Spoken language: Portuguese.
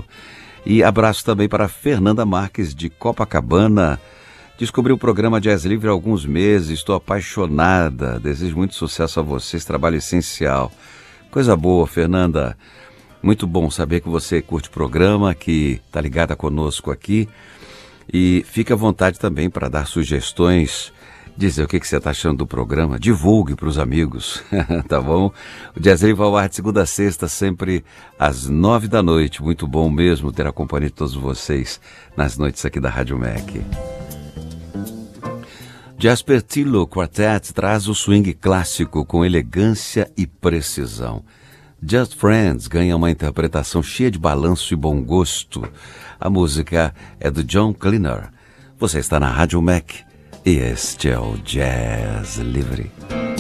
Paulo. E abraço também para Fernanda Marques, de Copacabana. Descobri o programa Jazz Livre há alguns meses, estou apaixonada, desejo muito sucesso a vocês, trabalho essencial. Coisa boa, Fernanda. Muito bom saber que você curte o programa, que está ligada conosco aqui. E fique à vontade também para dar sugestões, dizer o que você está achando do programa, divulgue para os amigos, tá bom? O Jazz Livre ao ar de segunda a sexta, sempre às 9 da noite. Muito bom mesmo ter a companhia de todos vocês nas noites aqui da Rádio MEC. Jasper Tillo Quartet traz o swing clássico com elegância e precisão. Just Friends ganha uma interpretação cheia de balanço e bom gosto. A música é do John Cleaner. Você está na Rádio MEC e este é o Jazz Livre.